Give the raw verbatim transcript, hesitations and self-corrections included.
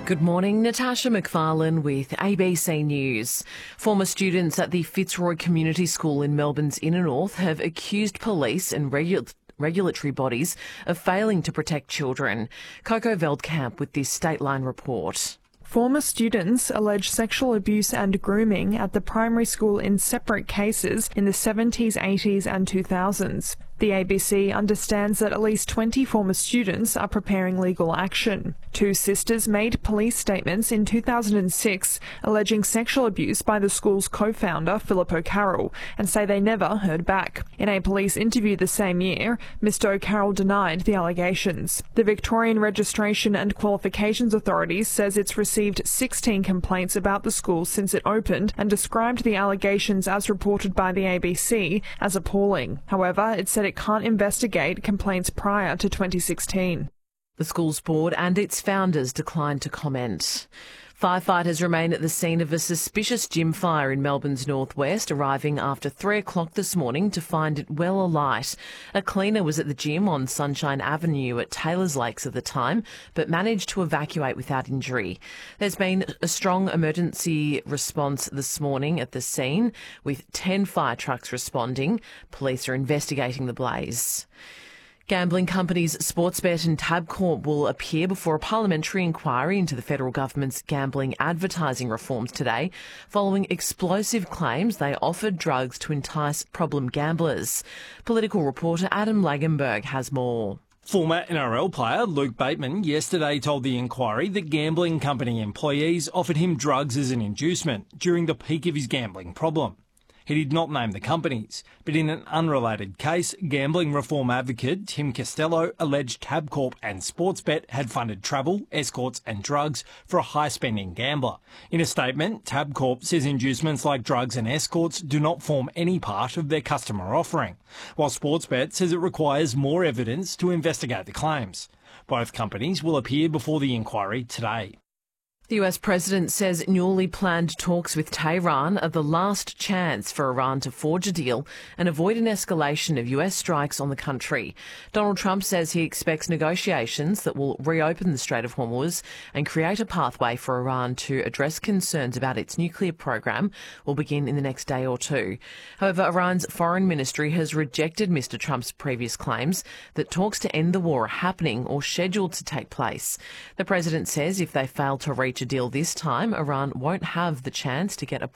Good morning, Natasha McFarlane with A B C News. Former students at the Fitzroy Community School in Melbourne's inner north have accused police and regu- regulatory bodies of failing to protect children. Coco Veldkamp with this Stateline report. Former students allege sexual abuse and grooming at the primary school in separate cases in the seventies, eighties and two thousands. The A B C understands that at least twenty former students are preparing legal action. Two sisters made police statements in two thousand six alleging sexual abuse by the school's co-founder, Philip O'Carroll, and say they never heard back. In a police interview the same year, Mister O'Carroll denied the allegations. The Victorian Registration and Qualifications Authority says it's received sixteen complaints about the school since it opened and described the allegations as reported by the A B C as appalling. However, it said it can't investigate complaints prior to twenty sixteen. The school's board and its founders declined to comment. Firefighters remain at the scene of a suspicious gym fire in Melbourne's northwest, arriving after three o'clock this morning to find it well alight. A cleaner was at the gym on Sunshine Avenue at Taylors Lakes at the time, but managed to evacuate without injury. There's been a strong emergency response this morning at the scene, with ten fire trucks responding. Police are investigating the blaze. Gambling companies Sportsbet and Tabcorp will appear before a parliamentary inquiry into the federal government's gambling advertising reforms today, following explosive claims they offered drugs to entice problem gamblers. Political reporter Adam Lagenberg has more. Former N R L player Luke Bateman yesterday told the inquiry that gambling company employees offered him drugs as an inducement during the peak of his gambling problem. He did not name the companies, but in an unrelated case, gambling reform advocate Tim Costello alleged Tabcorp and Sportsbet had funded travel, escorts and drugs for a high-spending gambler. In a statement, Tabcorp says inducements like drugs and escorts do not form any part of their customer offering, while Sportsbet says it requires more evidence to investigate the claims. Both companies will appear before the inquiry today. The U S president says newly planned talks with Tehran are the last chance for Iran to forge a deal and avoid an escalation of U S strikes on the country. Donald Trump says he expects negotiations that will reopen the Strait of Hormuz and create a pathway for Iran to address concerns about its nuclear program will begin in the next day or two. However, Iran's foreign ministry has rejected Mister Trump's previous claims that talks to end the war are happening or scheduled to take place. The president says if they fail to reach a deal this time, Iran won't have the chance to get a